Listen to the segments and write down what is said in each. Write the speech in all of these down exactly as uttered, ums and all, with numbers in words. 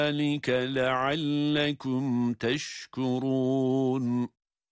ذَٰلِكَ لَعَلَّكُمْ تَشْكُرُونَ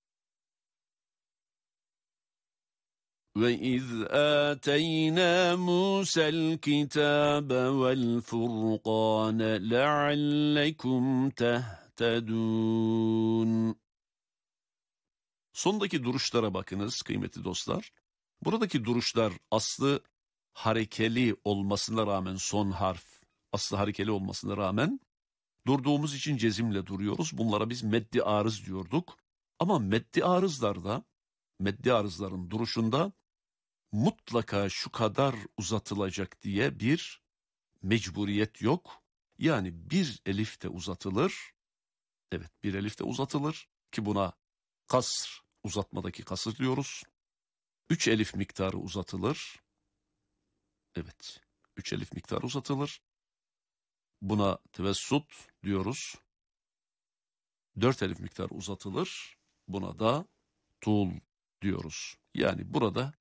وَإِذْ آتَيْنَا مُوسَى الْكِتَابَ وَالْفُرْقَانَ لَعَلَّكُمْ تَهْتَدُونَ. Sondaki duruşlara bakınız kıymetli dostlar. Buradaki duruşlar aslı harekeli olmasına rağmen son harf, aslı harekeli olmasına rağmen durduğumuz için cezimle duruyoruz. Bunlara biz meddi arız diyorduk. Ama meddi arızlarda, meddi arızların duruşunda mutlaka şu kadar uzatılacak diye bir mecburiyet yok. Yani bir elif de uzatılır. Evet, bir elif de uzatılır ki buna kasr, uzatmadaki kasır diyoruz. Üç elif miktarı uzatılır. Evet, üç elif miktarı uzatılır. Buna tevessut diyoruz. Dört elif miktarı uzatılır. Buna da tul diyoruz. Yani burada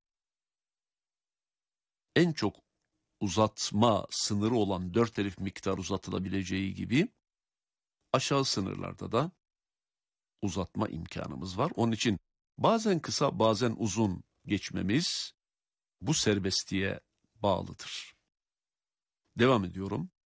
en çok uzatma sınırı olan dört elif miktar uzatılabileceği gibi aşağı sınırlarda da uzatma imkanımız var. Onun için bazen kısa bazen uzun geçmemiz bu serbestliğe bağlıdır. Devam ediyorum.